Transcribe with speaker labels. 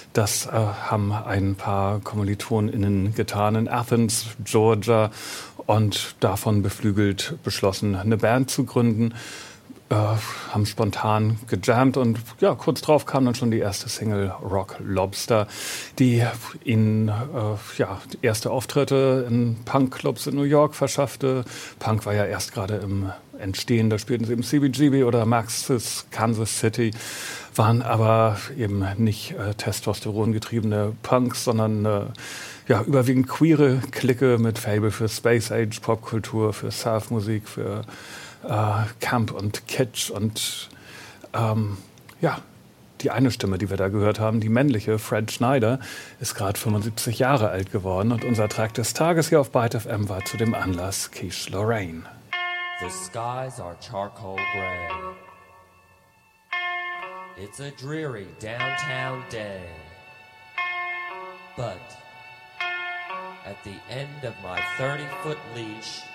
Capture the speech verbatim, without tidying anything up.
Speaker 1: Das äh, haben ein paar KommilitonInnen getan in Athens, Georgia, und davon beflügelt beschlossen, eine Band zu gründen. Äh, haben spontan gejammt und ja, kurz drauf kam dann schon die erste Single Rock Lobster, die ihnen äh, ja, erste Auftritte in Punkclubs in New York verschaffte. Punk war ja erst gerade im Entstehen, da spielten sie im C B G B oder Max's Kansas City, waren aber eben nicht äh, testosterongetriebene Punks, sondern äh, ja, überwiegend queere Clique mit Faible für Space Age Popkultur, für Surfmusik, für äh, Camp und Kitsch und ähm, ja, die eine Stimme, die wir da gehört haben, die männliche, Fred Schneider, ist gerade fünfundsiebzig Jahre alt geworden und unser Track des Tages hier auf Byte F M war zu dem Anlass Quiche Lorraine.
Speaker 2: The skies are charcoal gray. It's a dreary downtown day. But at the end of my thirty-foot leash,